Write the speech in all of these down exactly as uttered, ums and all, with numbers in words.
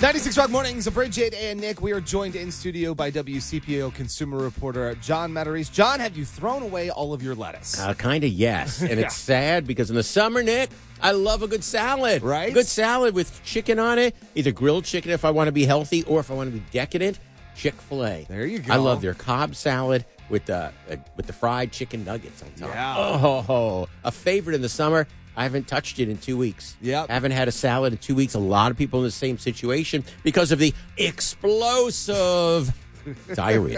ninety-six Rock Mornings, Bridget and Nick. We are joined in studio by W C P O consumer reporter John Matarese. John, have you thrown away all of your lettuce? Uh, kind of, yes. And Yeah. it's sad because in the summer, Nick, I love a good salad. Right? A good salad with chicken on it, either grilled chicken if I want to be healthy or if I want to be decadent, Chick-fil-A. There you go. I love their Cobb salad with the, uh, with the fried chicken nuggets on top. Yeah. Oh, a favorite in the summer. I haven't touched it in two weeks. Yep. Haven't had a salad in two weeks. A lot of people in the same situation because of the explosive diarrhea.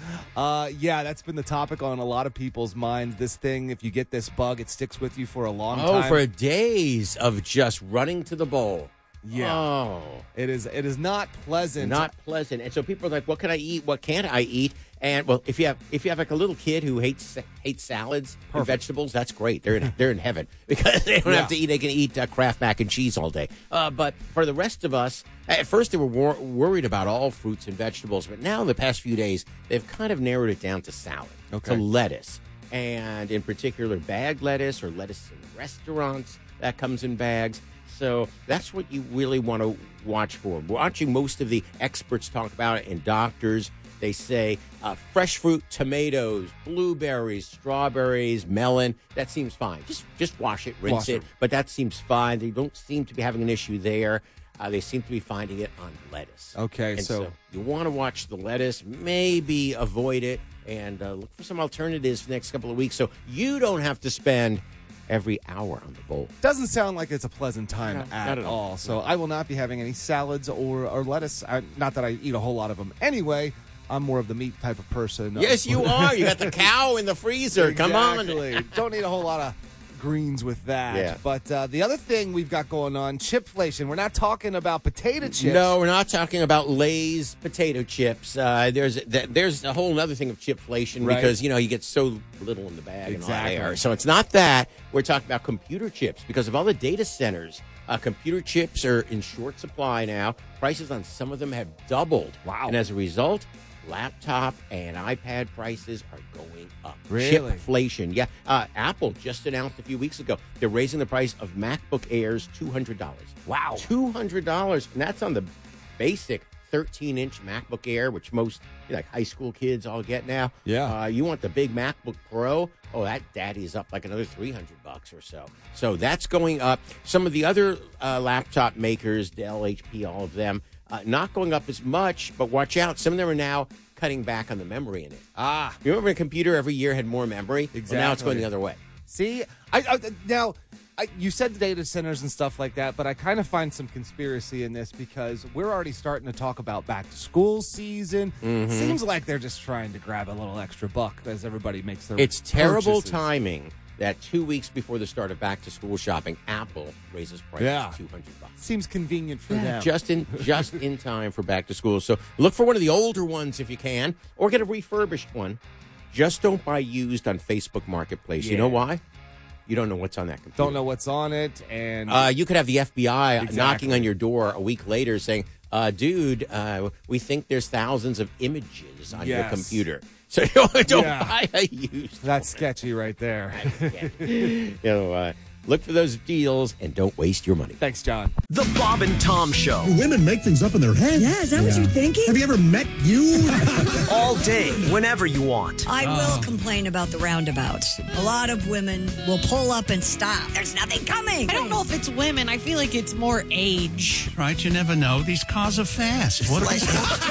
Uh, yeah, that's been the topic on a lot of people's minds. This thing, if you get this bug, it sticks with you for a long Oh, time. for days of just running to the bowl. Yeah. Oh. It is It is not pleasant. Not pleasant. And so people are like, what can I eat? What can't I eat? And, well, if you have if you have like a little kid who hates hates salads and Perfect. vegetables, that's great. They're in, they're in heaven because they don't Yeah. have to eat. They can eat uh, Kraft mac and cheese all day. Uh, but for the rest of us, at first they were wor- worried about all fruits and vegetables. But now in the past few days, they've kind of narrowed it down to salad, Okay. to lettuce. And in particular, bagged lettuce or lettuce in restaurants, that comes in bags. So that's what you really want to watch for. Watching most of the experts talk about it and doctors, they say uh, fresh fruit, tomatoes, blueberries, strawberries, melon, that seems fine. Just just wash it, rinse Wash it. it. But that seems fine. They don't seem to be having an issue there. Uh, they seem to be finding it on lettuce. Okay, And so- you want to watch the lettuce, maybe avoid it, and uh, look for some alternatives for the next couple of weeks so you don't have to spend every hour on the bowl. Doesn't sound like it's a pleasant time No, at, not at all. all. So I will not be having any salads or, or lettuce. I, not that I eat a whole lot of them anyway. I'm more of the meat type of person. Yes, you are. You got the cow in the freezer. Come on. Exactly. Don't need a whole lot of greens with that. Yeah. But uh, the other thing we've got going on, chipflation. We're not talking about potato chips. No, we're not talking about Lay's potato chips. Uh, there's th- there's a whole other thing of chipflation Right. because, you know, you get so little in the bag Exactly. and all there. So it's not that. We're talking about computer chips because of all the data centers. Uh, computer chips are in short supply now. Prices on some of them have doubled. Wow. And as a result, laptop and iPad prices are going up. Really? Chipflation. Yeah. Uh, Apple just announced a few weeks ago they're raising the price of MacBook Airs two hundred dollars. Wow. two hundred dollars. And that's on the basic thirteen-inch MacBook Air, which most like high school kids all get now. Yeah. Uh, you want the big MacBook Pro? Oh, that daddy's up like another three hundred bucks or so. So that's going up. Some of the other uh, laptop makers, Dell, H P, all of them, uh, not going up as much, but watch out. Some of them are now cutting back on the memory in it. Ah. You remember a computer every year had more memory? Exactly. Well, now it's going the other way. See, I, I now I, you said data centers and stuff like that, but I kind of find some conspiracy in this because we're already starting to talk about back to school season. Mm-hmm. Seems like they're just trying to grab a little extra buck as everybody makes their. It's terrible purchases. timing that two weeks before the start of back to school shopping, Apple raises prices Yeah. two hundred bucks. Seems convenient for them. Just in just in time for back to school. So look for one of the older ones if you can, or get a refurbished one. Just don't buy used on Facebook Marketplace. You know Yeah. why? You don't know what's on that computer. Don't know what's on it, and Uh, you could have the F B I Exactly. knocking on your door a week later saying, uh, dude, uh, we think there's thousands of images on your Yes. computer. So don't, don't Yeah. buy a used that's sketchy right there. you know, uh, look for those deals and don't waste your money. Thanks, John. The Bob and Tom Show. Women make things up in their head. Yeah, is that what you're thinking? Have you ever met you? All day, whenever you want. I will complain about the roundabouts. A lot of women will pull up and stop. There's nothing coming. I don't know if it's women. I feel like it's more age. Right, you never know. These cars are fast. What They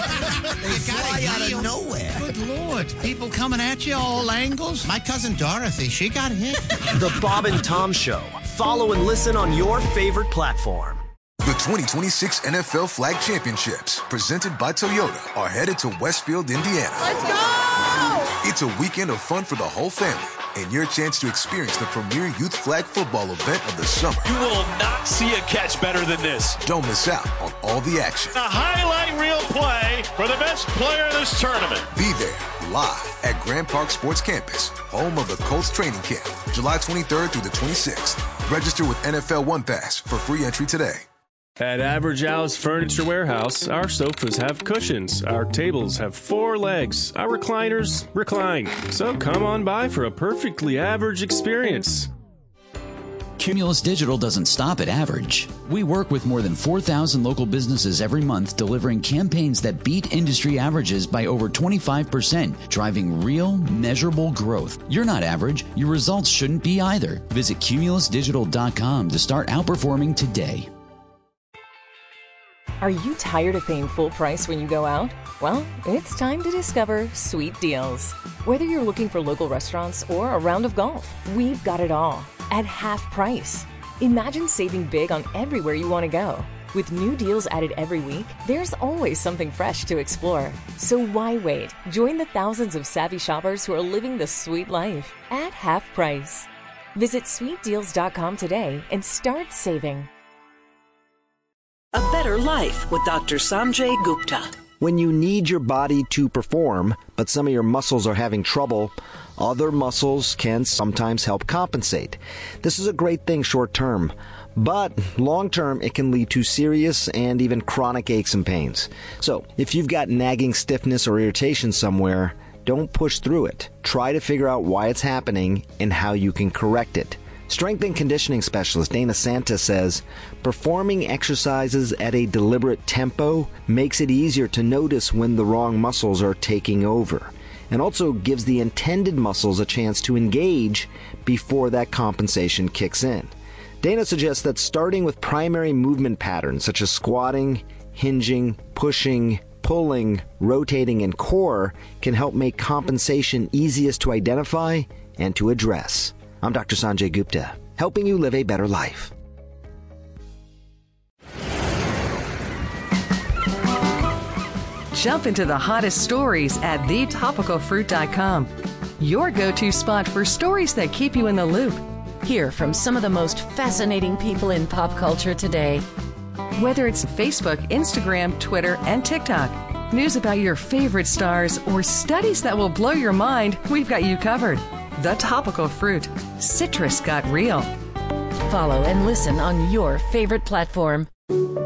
fly out of nowhere. Good Lord. People coming at you all angles. My cousin Dorothy, she got hit. The Bob and Tom Show. Follow and listen on your favorite platform. The twenty twenty-six N F L Flag Championships, presented by Toyota, are headed to Westfield, Indiana. Let's go! It's a weekend of fun for the whole family and your chance to experience the premier youth flag football event of the summer. You will not see a catch better than this. Don't miss out on all the action. A highlight reel play for the best player in this tournament. Be there live at Grand Park Sports Campus, home of the Colts training camp, July twenty-third through the twenty-sixth. Register with N F L One Pass for free entry today. At Average Al's Furniture Warehouse, our sofas have cushions, our tables have four legs, our recliners recline. So come on by for a perfectly average experience. Cumulus Digital doesn't stop at average. We work with more than four thousand local businesses every month, delivering campaigns that beat industry averages by over twenty-five percent, driving real, measurable growth. You're not average. Your results shouldn't be either. Visit cumulus digital dot com to start outperforming today. Are you tired of paying full price when you go out? Well, it's time to discover Sweet Deals. Whether you're looking for local restaurants or a round of golf, we've got it all at half price. Imagine saving big on everywhere you want to go. With new deals added every week, there's always something fresh to explore. So why wait? Join the thousands of savvy shoppers who are living the sweet life at half price. Visit sweet deals dot com today and start saving. A Better Life with Doctor Sanjay Gupta. When you need your body to perform, but some of your muscles are having trouble, other muscles can sometimes help compensate. This is a great thing short term, but long term it can lead to serious and even chronic aches and pains. So if you've got nagging stiffness or irritation somewhere, don't push through it. Try to figure out why it's happening and how you can correct it. Strength and conditioning specialist Dana Santa says, performing exercises at a deliberate tempo makes it easier to notice when the wrong muscles are taking over, and also gives the intended muscles a chance to engage before that compensation kicks in. Dana suggests that starting with primary movement patterns such as squatting, hinging, pushing, pulling, rotating, and core can help make compensation easiest to identify and to address. I'm Doctor Sanjay Gupta, helping you live a better life. Jump into the hottest stories at the topical fruit dot com. Your go-to spot for stories that keep you in the loop. Hear from some of the most fascinating people in pop culture today. Whether it's Facebook, Instagram, Twitter, and TikTok, news about your favorite stars, or studies that will blow your mind, we've got you covered. The Topical Fruit. Citrus got real. Follow and listen on your favorite platform.